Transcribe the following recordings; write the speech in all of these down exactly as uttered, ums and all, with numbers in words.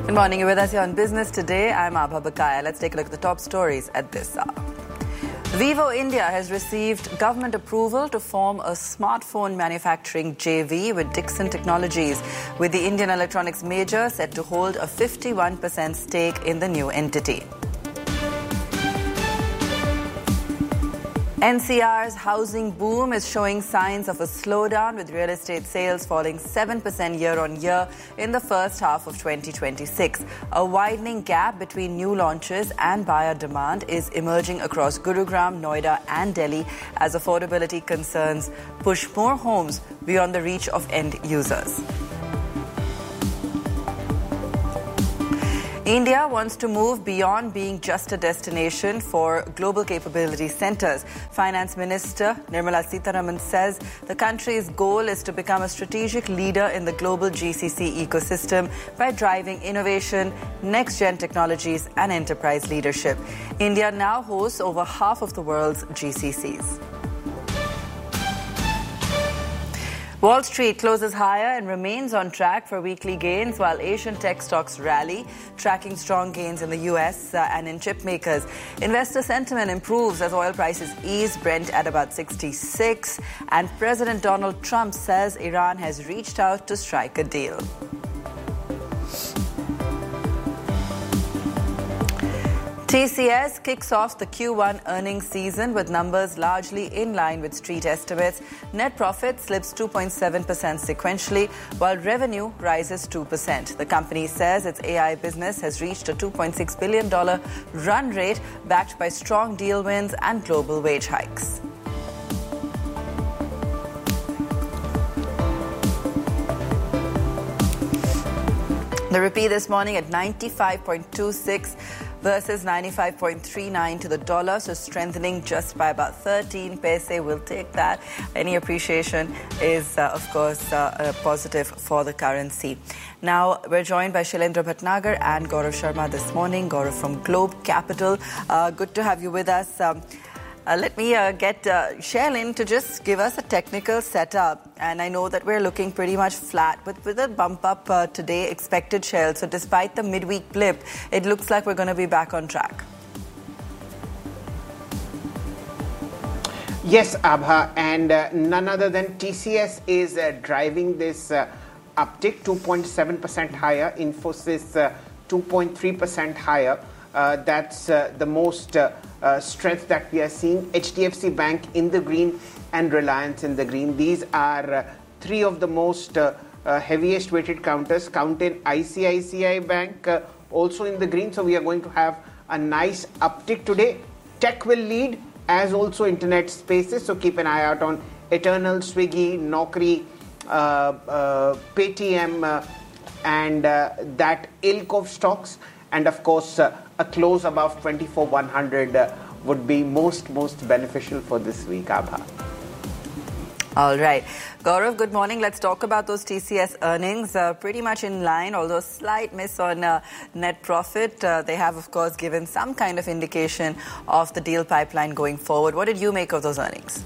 Good morning. You're with us here on Business Today. I'm Abha Bakaya. Let's take a look at the top stories at this hour. Vivo India has received government approval to form a smartphone manufacturing J V with Dixon Technologies, with the Indian electronics major set to hold a fifty-one percent stake in the new entity. N C R's housing boom is showing signs of a slowdown, with real estate sales falling seven percent year-on-year in the first half of twenty twenty-six. A widening gap between new launches and buyer demand is emerging across Gurugram, Noida and Delhi as affordability concerns push more homes beyond the reach of end users. India wants to move beyond being just a destination for global capability centers. Finance Minister Nirmala Sitharaman says the country's goal is to become a strategic leader in the global G C C ecosystem by driving innovation, next-gen technologies and enterprise leadership. India now hosts over half of the world's G C Cs. Wall Street closes higher and remains on track for weekly gains, while Asian tech stocks rally, tracking strong gains in the U S uh, and in chip makers. Investor sentiment improves as oil prices ease, Brent at about sixty-six, and President Donald Trump says Iran has reached out to strike a deal. T C S kicks off the Q one earnings season with numbers largely in line with street estimates. Net profit slips two point seven percent sequentially, while revenue rises two percent. The company says its A I business has reached a two point six billion dollars run rate, backed by strong deal wins and global wage hikes. The rupee this morning at ninety-five point two six versus ninety-five point three nine to the dollar, so strengthening just by about thirteen paise. We'll take that. Any appreciation is, uh, of course, uh, a positive for the currency. Now, we're joined by Shailendra Bhatnagar and Gaurav Sharma this morning. Gaurav from Globe Capital. Uh, good to have you with us. Um, Uh, let me uh, get uh, Shailin to just give us a technical setup. And I know that we're looking pretty much flat, but with a bump up uh, today expected, Shail. So despite the midweek blip, it looks like we're going to be back on track. Yes, Abha, and uh, none other than T C S is uh, driving this uh, uptick, two point seven percent higher, Infosys uh, two point three percent higher. Uh, that's uh, the most uh, uh, strength that we are seeing. H D F C Bank in the green and Reliance in the green. These are uh, three of the most uh, uh, heaviest weighted counters. Count in I C I C I Bank uh, also in the green. So we are going to have a nice uptick today. Tech will lead, as also internet spaces. So keep an eye out on Eternal, Swiggy, Naukri, uh, uh, Paytm, uh, and uh, that ilk of stocks. And of course, uh, a close above twenty-four one hundred uh, would be most, most beneficial for this week, Abha. All right. Gaurav, good morning. Let's talk about those T C S earnings. Uh, pretty much in line, although slight miss on uh, net profit. Uh, they have, of course, given some kind of indication of the deal pipeline going forward. What did you make of those earnings?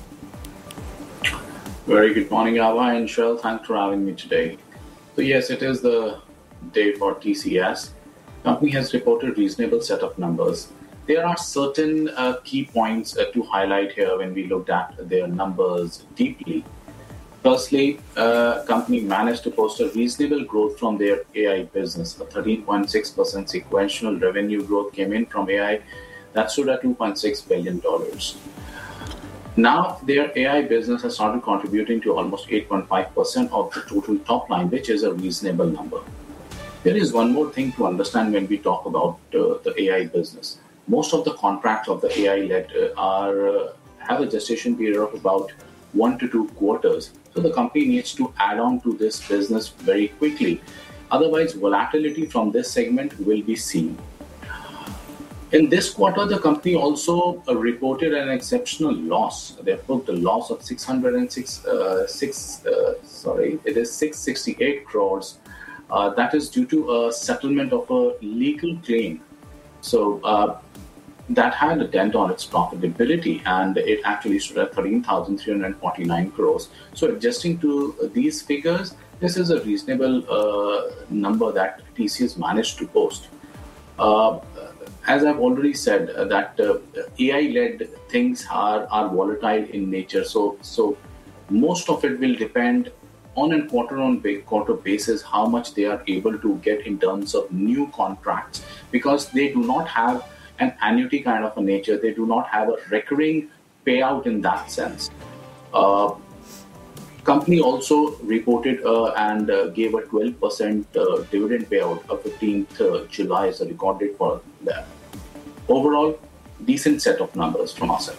Very good morning, Abha and Shail. Thanks for having me today. So yes, it is the day for T C S. Company has reported reasonable set of numbers. There are certain uh, key points uh, to highlight here when we looked at their numbers deeply. Firstly, uh, company managed to post a reasonable growth from their A I business. A thirteen point six percent sequential revenue growth came in from A I that stood at two point six billion dollars. Now, their A I business has started contributing to almost eight point five percent of the total top line, which is a reasonable number. There is one more thing to understand when we talk about uh, the A I business. Most of the contracts of the A I-led uh, are uh, have a gestation period of about one to two quarters. So the company needs to add on to this business very quickly. Otherwise, volatility from this segment will be seen. In this quarter, the company also uh, reported an exceptional loss. They booked a loss of six hundred six, uh, six, uh, sorry, it is six hundred sixty-eight crores. Uh, that is due to a settlement of a legal claim. So uh, that had a dent on its profitability, and it actually stood at thirteen thousand three hundred forty-nine crores. So adjusting to these figures, this is a reasonable uh, number that T C S managed to post. Uh, as I've already said, uh, that uh, A I-led things are, are volatile in nature. So, so most of it will depend on a quarter-on-quarter basis how much they are able to get in terms of new contracts, because they do not have an annuity kind of a nature. They do not have a recurring payout in that sense. Uh, company also reported uh, and uh, gave a twelve percent uh, dividend payout of fifteenth uh, July as a record date for that. Overall, decent set of numbers from our side.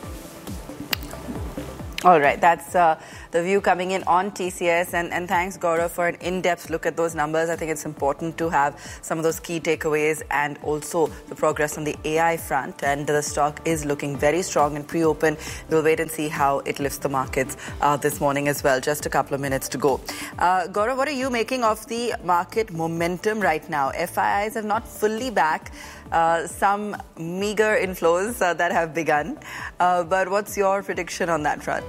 All right, that's uh, the view coming in on T C S. And, and thanks, Gaurav, for an in-depth look at those numbers. I think it's important to have some of those key takeaways and also the progress on the A I front. And the stock is looking very strong in pre-open. We'll wait and see how it lifts the markets uh, this morning as well. Just a couple of minutes to go. Uh, Gaurav, what are you making of the market momentum right now? F I Is are not fully back. Uh, some meager inflows uh, that have begun. Uh, but what's your prediction on that front?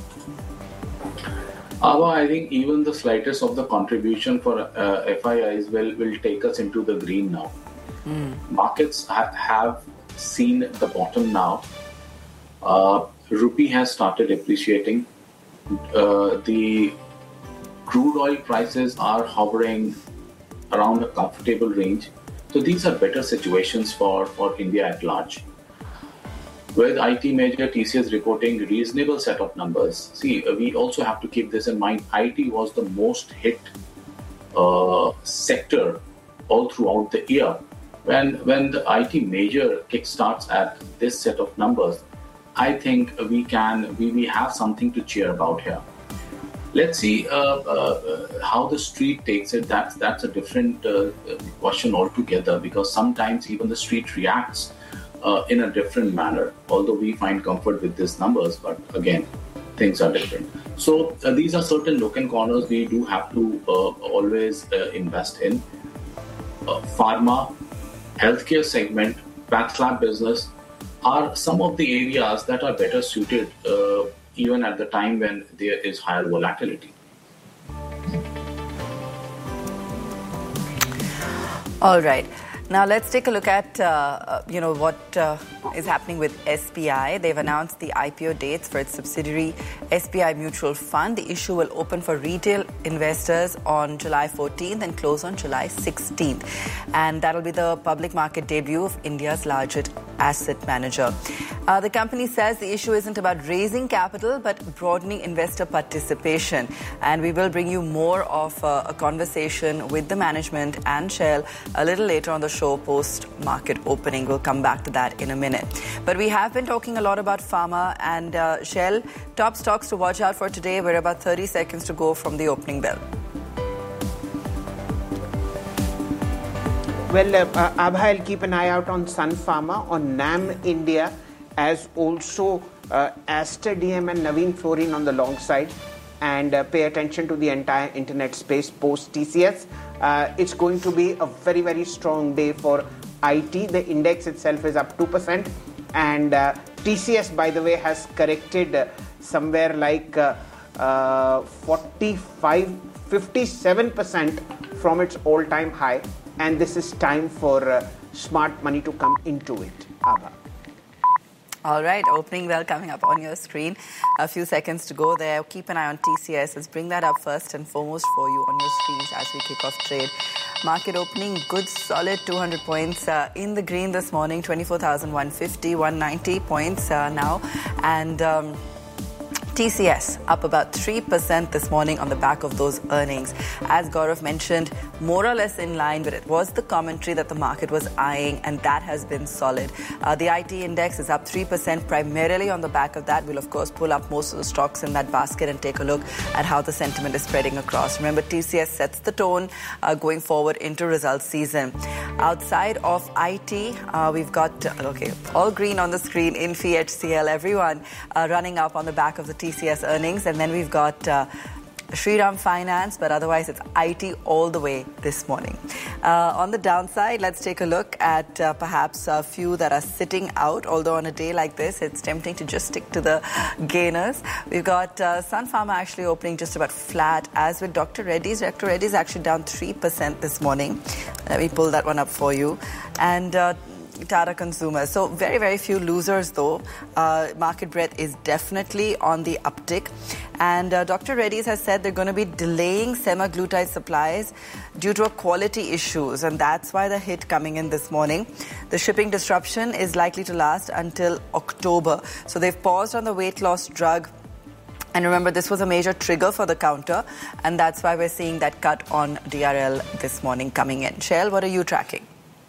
Ava, I think even the slightest of the contribution for uh, F I Is will, will take us into the green now. Mm. Markets ha- have seen the bottom now. Uh, rupee has started appreciating. Uh, the crude oil prices are hovering around a comfortable range. So these are better situations for, for India at large. With I T major T C S reporting reasonable set of numbers. See, we also have to keep this in mind. I T was the most hit uh, sector all throughout the year. When when the I T major kickstarts at this set of numbers, I think we can we, we have something to cheer about here. Let's see uh, uh, how the street takes it. That's that's a different uh, question altogether, because sometimes even the street reacts uh, in a different manner. Although we find comfort with these numbers, but again, things are different. So uh, these are certain nook and corners we do have to uh, always uh, invest in. Uh, pharma, healthcare segment, path lab business are some of the areas that are better suited uh, even at the time when there is higher volatility. All right. Now let's take a look at uh, you know what uh, is happening with S B I. They've announced the I P O dates for its subsidiary S B I Mutual Fund. The issue will open for retail investors on July fourteenth and close on July sixteenth. And that'll be the public market debut of India's largest asset manager. Uh, the company says the issue isn't about raising capital but broadening investor participation. And we will bring you more of uh, a conversation with the management and Shell a little later on the show post market opening. We'll come back to that in a minute. But we have been talking a lot about pharma and uh, Shell. Top stocks to watch out for today. We're about thirty seconds to go from the opening bell. Well, uh, uh, Abha, I'll keep an eye out on Sun Pharma, on NAM India, as also uh, Aster D M and Navin Fluorine on the long side, and uh, pay attention to the entire internet space post T C S. Uh, it's going to be a very, very strong day for I T. The index itself is up two percent, and uh, T C S, by the way, has corrected uh, somewhere like uh, uh, forty-five, fifty-seven percent from its all-time high, and this is time for uh, smart money to come into it. Abha. All right, opening bell coming up on your screen. A few seconds to go there. Keep an eye on T C S. Let's bring that up first and foremost for you on your screens as we kick off trade. Market opening, good solid two hundred points uh, in the green this morning, twenty-four thousand one hundred fifty, one hundred ninety points uh, now. And um, T C S up about three percent this morning on the back of those earnings. As Gaurav mentioned, more or less in line, but it was the commentary that the market was eyeing, and that has been solid. Uh, the I T index is up three percent primarily on the back of that. We'll, of course, pull up most of the stocks in that basket and take a look at how the sentiment is spreading across. Remember, T C S sets the tone uh, going forward into results season. Outside of I T, uh, we've got, uh, okay, all green on the screen, Infi, H C L, everyone uh, running up on the back of the T C S earnings. And then we've got uh, Shriram Finance, but otherwise it's I T all the way this morning. Uh, on the downside, let's take a look at uh, perhaps a few that are sitting out, although on a day like this, it's tempting to just stick to the gainers. We've got uh, Sun Pharma actually opening just about flat, as with Doctor Reddy's. Doctor Reddy's actually down three percent this morning. Let me pull that one up for you. And uh, Tata Consumer. So very, very few losers though. Uh, market breadth is definitely on the uptick. And uh, Doctor Reddy's has said they're going to be delaying semaglutide supplies due to a quality issues. And that's why the hit coming in this morning. The shipping disruption is likely to last until October. So they've paused on the weight loss drug. And remember, this was a major trigger for the counter. And that's why we're seeing that cut on D R L this morning coming in. Shell, what are you tracking?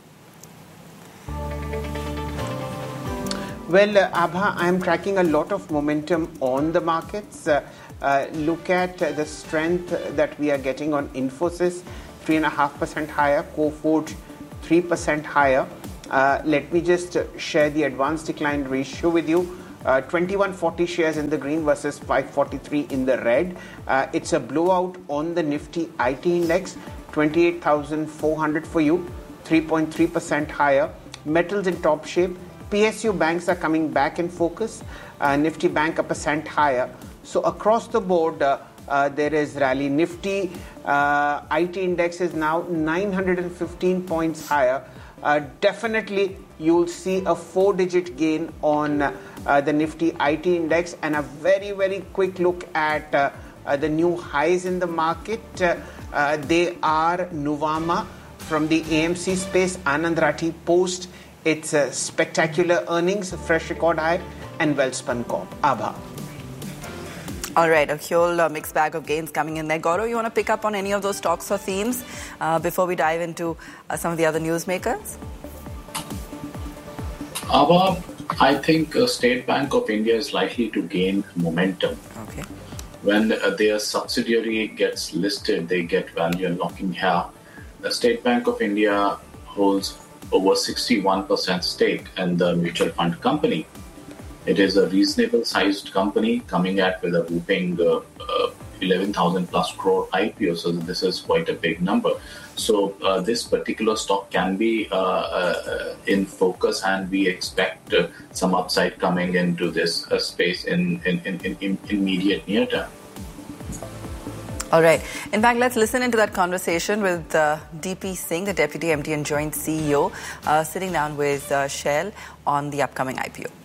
Well, uh, Abha, I'm tracking a lot of momentum on the markets. Uh, uh, look at uh, the strength that we are getting on Infosys, three point five percent higher, Coforge, three percent higher. Uh, let me just uh, share the advanced decline ratio with you. Uh, twenty-one forty shares in the green versus five forty-three in the red. Uh, it's a blowout on the Nifty I T index, twenty-eight thousand four hundred for you, three point three percent higher. Metals in top shape. P S U banks are coming back in focus. Uh, Nifty Bank a percent higher. So across the board, uh, uh, there is rally. Nifty uh, I T index is now nine hundred fifteen points higher. Uh, definitely, you'll see a four-digit gain on uh, the Nifty I T index, and a very, very quick look at uh, uh, the new highs in the market. Uh, uh, they are Nuvama from the A M C space. Anand Rathi post its uh, spectacular earnings, fresh record high, and Welspun Corp. Abha. All right, a whole uh, mixed bag of gains coming in there. Gaurav, you want to pick up on any of those stocks or themes uh, before we dive into uh, some of the other newsmakers? Abha, I think uh, State Bank of India is likely to gain momentum. Okay. When uh, their subsidiary gets listed, they get value unlocking here. The State Bank of India holds over sixty-one percent stake in the mutual fund company. It is a reasonable sized company coming at with a whooping uh, uh, eleven thousand plus crore I P O. So this is quite a big number. So uh, this particular stock can be uh, uh, in focus, and we expect uh, some upside coming into this uh, space in, in, in, in, in immediate near term. All right. In fact, let's listen into that conversation with uh, D P Singh, the Deputy M D and Joint C E O, uh, sitting down with uh, Shell on the upcoming I P O.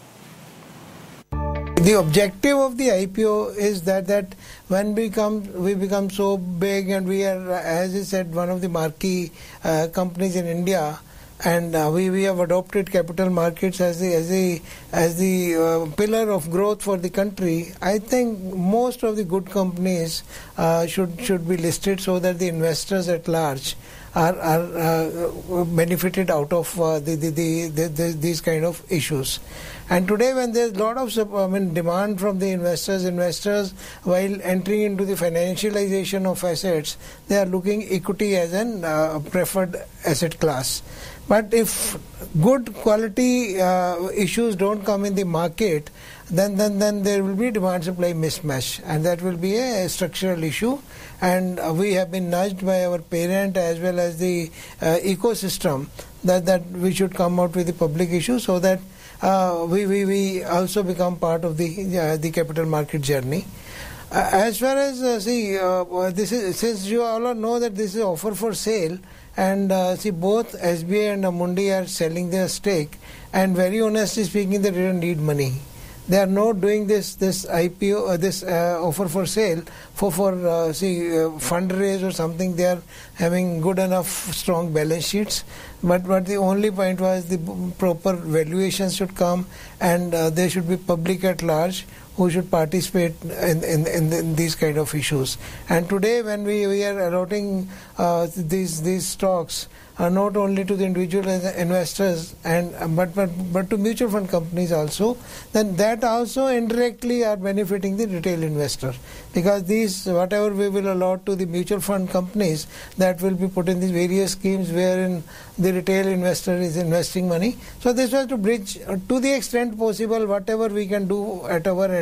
The objective of the I P O is that, that when we become, we become so big, and we are, as I said, one of the marquee uh, companies in India, and uh, we, we have adopted capital markets as the as the as the uh, pillar of growth for the country. I think most of the good companies uh, should should be listed so that the investors at large are are uh, benefited out of uh, the, the, the, the, the these kind of issues. And today, when there's a lot of I mean, demand from the investors, investors while entering into the financialization of assets, they are looking equity as an uh, preferred asset class. But if good quality uh, issues don't come in the market, then, then, then there will be demand-supply mismatch, and that will be a structural issue. And uh, we have been nudged by our parent as well as the uh, ecosystem that, that we should come out with the public issue so that uh, we, we, we also become part of the, uh, the capital market journey. Uh, as far as, uh, see, uh, this is, since you all know that this is offer for sale, and uh, see, both S B I and Amundi are selling their stake, and very honestly speaking, they don't need money. They are not doing this this I P O, uh, this uh, offer for sale for for uh, see uh, fundraise or something. They are having good enough strong balance sheets. But but the only point was the proper valuations should come, and uh, there should be public at large who should participate in, in, in, in these kind of issues. And today, when we, we are allotting uh, these these stocks, uh, not only to the individual investors and but, but but to mutual fund companies also, then that also indirectly are benefiting the retail investor, because these whatever we will allot to the mutual fund companies, that will be put in these various schemes wherein the retail investor is investing money. So this was to bridge uh, to the extent possible whatever we can do at our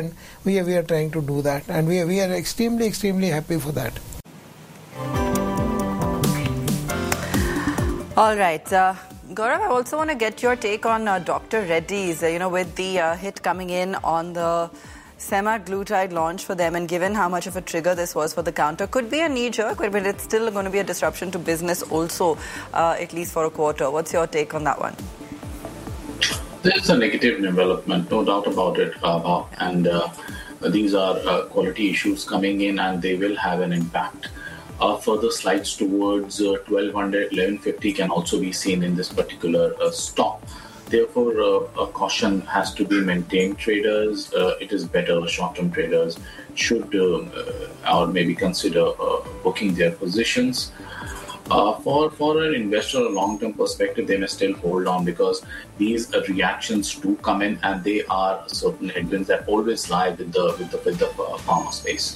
end, we are, we are trying to do that. And we are, we are extremely, extremely happy for that. All right. Uh, Gaurav, I also want to get your take on uh, Doctor Reddy's, uh, you know, with the uh, hit coming in on the semaglutide launch for them, and given how much of a trigger this was for the counter, could be a knee-jerk, but it's still going to be a disruption to business also, uh, at least for a quarter. What's your take on that one? There's a negative development, no doubt about it, Baba. And uh, these are uh, quality issues coming in, and they will have an impact. Uh, further slides towards uh, twelve hundred, eleven fifty can also be seen in this particular uh, stock. Therefore, uh, a caution has to be maintained. Traders, uh, it is better, short-term traders should uh, uh, or maybe consider uh, booking their positions. Uh, for, for an investor, a long-term perspective, they may still hold on, because these uh, reactions do come in, and they are certain headwinds that always lie with the, with the, with the uh, pharma space.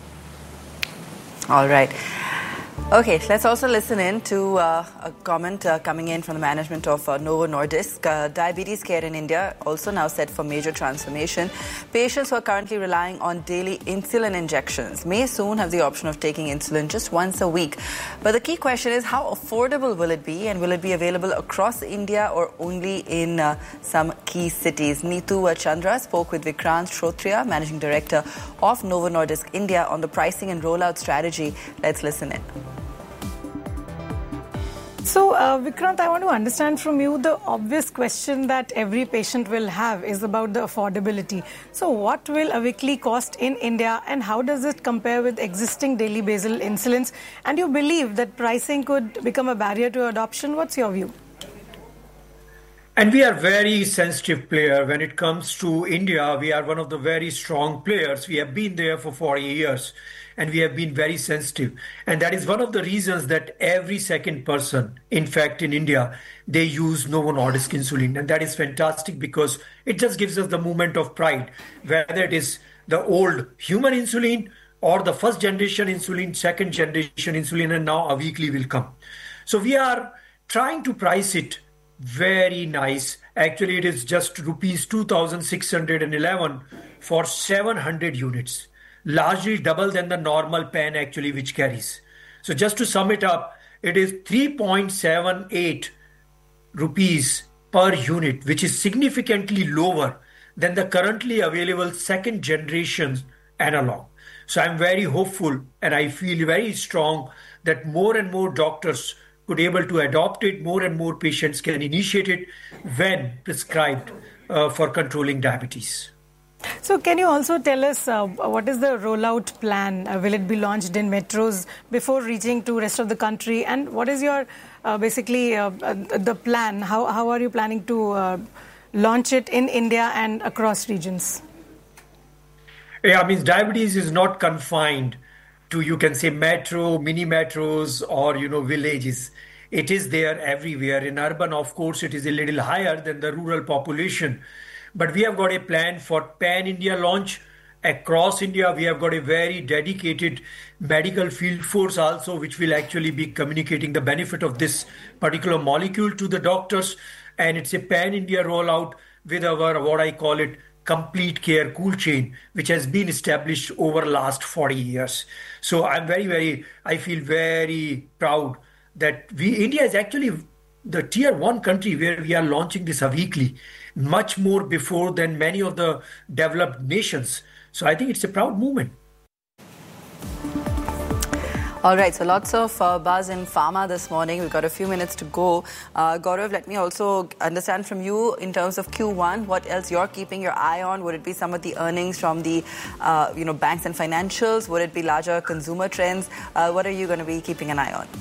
All right. Okay, let's also listen in to uh, a comment uh, coming in from the management of uh, Novo Nordisk. Uh, diabetes care in India also now set for major transformation. Patients who are currently relying on daily insulin injections may soon have the option of taking insulin just once a week. But the key question is, how affordable will it be, and will it be available across India or only in uh, some key cities? Neetu Chandra spoke with Vikrant Shrotriya, Managing Director of Novo Nordisk India, on the pricing and rollout strategy. Let's listen in. So, uh, Vikrant, I want to understand from you, the obvious question that every patient will have is about the affordability. So, what will a weekly cost in India, and how does it compare with existing daily basal insulins? And you believe that pricing could become a barrier to adoption? What's your view? And we are very sensitive player when it comes to India. We are one of the very strong players. We have been there for forty years. And we have been very sensitive. And that is one of the reasons that every second person, in fact, in India, they use Novo Nordisk insulin. And that is fantastic, because it just gives us the moment of pride, whether it is the old human insulin or the first generation insulin, second generation insulin, and now a weekly will come. So we are trying to price it very nice. Actually, it is just rupees two thousand six hundred eleven for seven hundred units. Largely double than the normal pen actually which carries. So just to sum it up, it is three point seven eight rupees per unit, which is significantly lower than the currently available second generation analog. So I'm very hopeful, and I feel very strong that more and more doctors could be able to adopt it, more and more patients can initiate it when prescribed uh, for controlling diabetes. So can you also tell us uh, what is the rollout plan? Uh, will it be launched in metros before reaching to rest of the country? And what is your uh, basically uh, uh, the plan? How, how are you planning to uh, launch it in India and across regions? Yeah, I mean, diabetes is not confined to, you can say, metro, mini metros, or, you know, villages. It is there everywhere. In urban, of course, it is a little higher than the rural population. But we have got a plan for pan-India launch across India. We have got a very dedicated medical field force also, which will actually be communicating the benefit of this particular molecule to the doctors. And it's a pan-India rollout with our, what I call it, complete care cool chain, which has been established over the last forty years. So I'm very, very, I feel very proud that we, India is actually the tier one country where we are launching this weekly, much more before than many of the developed nations. So I think it's a proud movement. All right, so lots of uh, buzz in pharma this morning. We've got a few minutes to go. Uh, Gaurav, let me also understand from you in terms of Q one, what else you're keeping your eye on? Would it be some of the earnings from the uh, you know, banks and financials? Would it be larger consumer trends? Uh, what are you going to be keeping an eye on?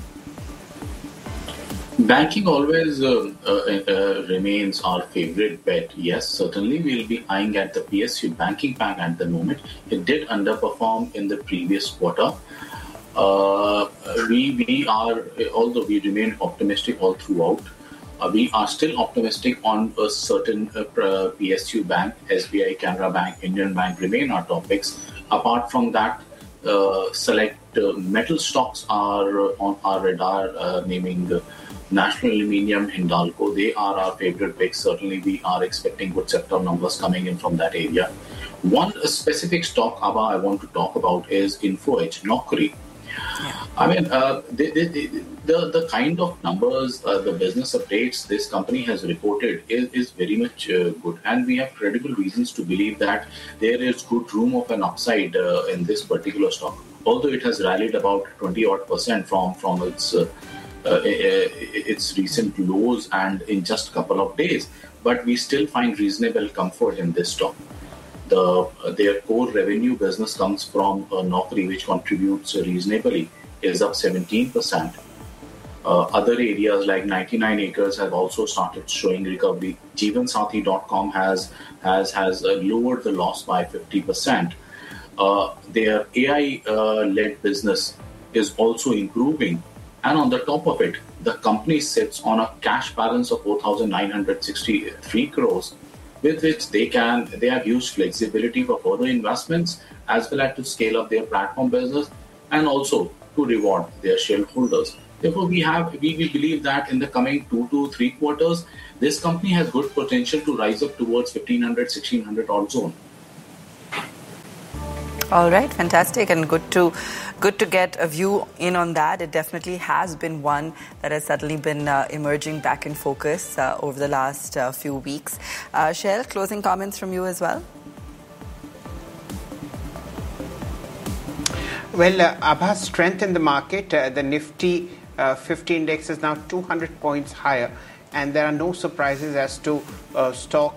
Banking always uh, uh, uh, remains our favorite bet. Yes, certainly we'll be eyeing at the P S U Banking Bank at the moment. It did underperform in the previous quarter. Uh, we we are, although we remain optimistic all throughout, uh, we are still optimistic on a certain uh, P S U bank, S B I, Canara Bank, Indian Bank remain our topics. Apart from that, uh, select uh, metal stocks are on our radar, uh, naming uh, National Aluminium, Hindalco. They are our favorite picks. Certainly, we are expecting good set of numbers coming in from that area. One specific stock, Abha, I want to talk about is InfoEdge, Naukri. I mean, uh, the, the, the, the kind of numbers, uh, the business updates this company has reported is, is very much uh, good. And we have credible reasons to believe that there is good room of an upside uh, in this particular stock. Although it has rallied about twenty odd percent from, from its, uh, uh, its recent lows and in just a couple of days. But we still find reasonable comfort in this stock. The, uh, their core revenue business comes from uh, Naukri, which contributes reasonably, is up seventeen percent. Uh, other areas like ninety-nine acres have also started showing recovery. Jeevan Sathi dot com has has has uh, lowered the loss by fifty percent. Uh, their A I-led uh, business is also improving. And on the top of it, the company sits on a cash balance of four thousand nine hundred sixty-three crores, with which they can they have used flexibility for further investments as well as to scale up their platform business and also to reward their shareholders. Therefore, we have we, we believe that in the coming two to three quarters, this company has good potential to rise up towards fifteen hundred, sixteen hundred odd zone. All right, fantastic, and good to good to get a view in on that. It definitely has been one that has suddenly been uh, emerging back in focus uh, over the last uh, few weeks. Uh, Shell, closing comments from you as well? Well, uh, Abha, strength in the market. Uh, the Nifty uh, fifty index is now two hundred points higher, and there are no surprises as to uh, stock